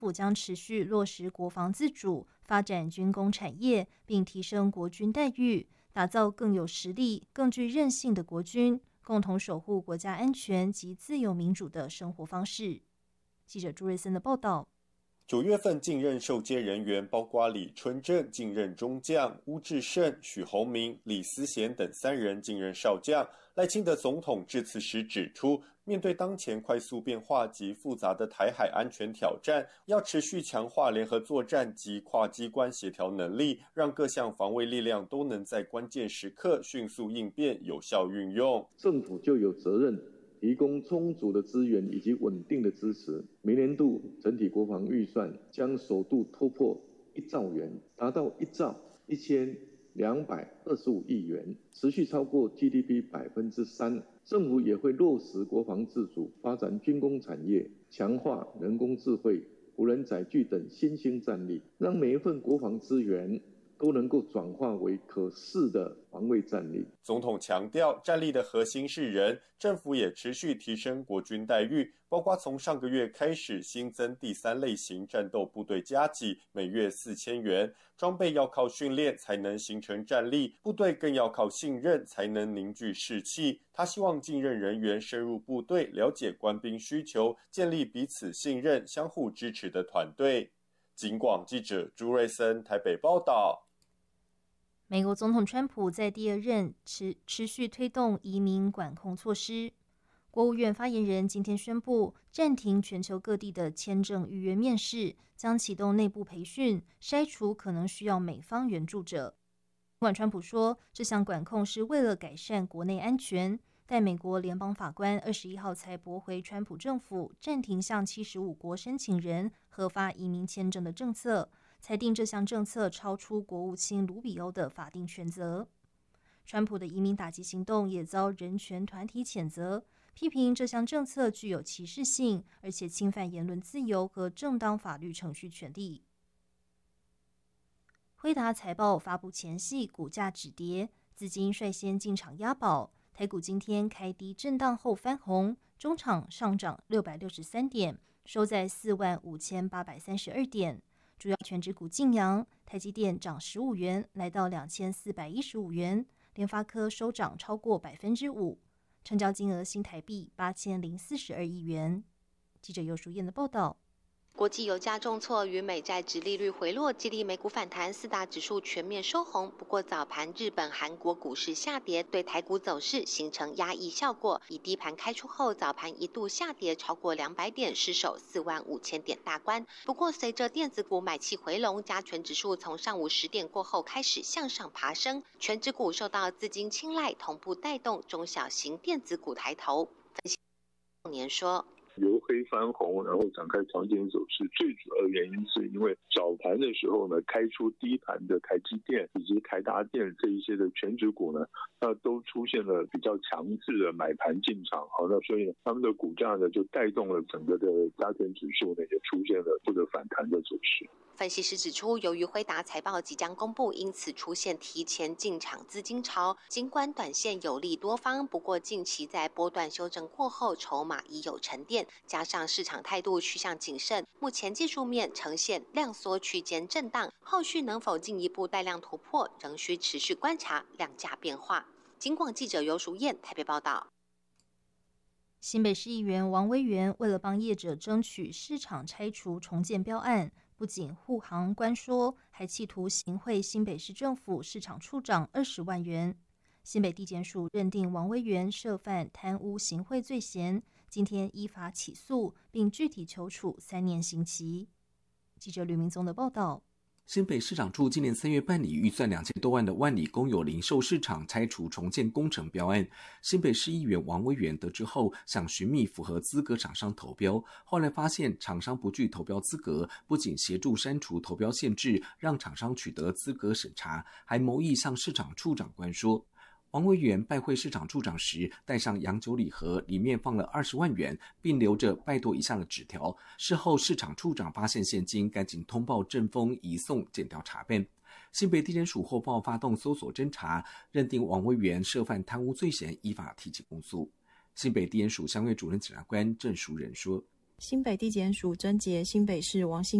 府将持续落实国防自主，发展军工产业，并提升国军待遇，打造更有实力、更具韧性的国军，共同守护国家安全及自由民主的生活方式。记者朱瑞森的报道。 9月份晋任受接人员包括李春正晋任中将，巫志胜、许宏明、李思贤等3人晋任少将。赖清德总统致辞时指出，面对当前快速变化及复杂的台海安全挑战，要持续强化联合作战及跨机关协调能力，让各项防卫力量都能在关键时刻迅速应变、有效运用。 政府就有责任提供充足的资源以及稳定的支持。明年度整体国防预算将首度突破1兆元，达到1兆1225亿元，持续超过 GDP 3%。政府也会落实国防自主，发展军工产业，强化人工智慧、无人载具等新兴战力，让每一份国防资源都能够转化为可视的防卫战力。 总统强调，战力的核心是人，政府也持续提升国军待遇，包括从上个月开始新增第3类型战斗部队加给，每月4000元。装备要靠训练才能形成战力，部队更要靠信任才能凝聚士气。他希望晋任人员深入部队，了解官兵需求，建立彼此信任、相互支持的团队。警广记者朱瑞森台北报道。 美国总统川普在第2任持续推动移民管控措施。国务院发言人今天宣布，暂停全球各地的签证预约面试，将启动内部培训，筛除可能需要美方援助者。尽管川普说，这项管控是为了改善国内安全，但美国联邦法官21号才驳回川普政府暂停向75国申请人核发移民签证的政策，裁定这项政策超出国务卿卢比欧的法定权责。川普的移民打击行动也遭人权团体谴责，批评这项政策具有歧视性，而且侵犯言论自由和正当法律程序权利。辉达财报发布前夕，股价止跌，资金率先进场押宝。台股今天开低震荡后翻红，中场上涨663点，收在45832点。主要权值股劲扬，台积电涨15元，来到2415元，联发科收涨超过5%，成交金额新台币8042亿元。记者尤淑燕的报道。 国际油价重挫，与美债殖利率回落，激励美股反弹，4大指数全面收红。不过早盘日本、韩国股市下跌，对台股走势形成压抑效果。以低盘开出后，早盘一度下跌超过200点，失守45000点大关。不过随着电子股买气回笼，加权指数从上午10点过后开始向上爬升，全指股受到资金青睐，同步带动中小型电子股抬头。分析年说。 由黑翻红，然后展开长线走势，最主要的原因是因为早盘的时候呢，开出低盘的台积电以及台达电这一些的权值股呢，都出现了比较强势的买盘进场，好，那所以呢，他们的股价呢就带动了整个的加权指数呢也出现了这个反弹的走势。 分析师指出，由于辉达财报即将公布，因此出现提前进场资金潮。尽管短线有利多方，不过近期在波段修正过后，筹码已有沉淀，加上市场态度趋向谨慎，目前技术面呈现量缩区间震荡，后续能否进一步带量突破，仍需持续观察量价变化。警广记者尤淑燕台北报道。 新北市议员王威元为了帮业者争取市场拆除重建标案，不仅护航关说，还企图行贿新北市政府市场处长20万元。新北地检署认定王威元涉犯贪污行贿罪嫌，今天依法起诉，并具体求处3年刑期。记者吕明宗的报道。 新北市长处今年3月办理预算2000多万的万里公有零售市场拆除重建工程标案，新北市议员王威元得知后，想寻觅符合资格厂商投标，后来发现厂商不具投标资格，不仅协助删除投标限制，让厂商取得资格审查，还谋议向市场处长关说。王威元拜会市场处长时，带上洋酒礼盒，里面放了20万元，并留着拜托一下的纸条。事后市场处长发现现金，赶紧通报政风移送检调查办。新北地检署获报发动搜索侦查，认定王威元涉犯贪污罪嫌，依法提起公诉。新北地检署相关主任检察官郑淑仁说： 新北地检署侦结新北市王姓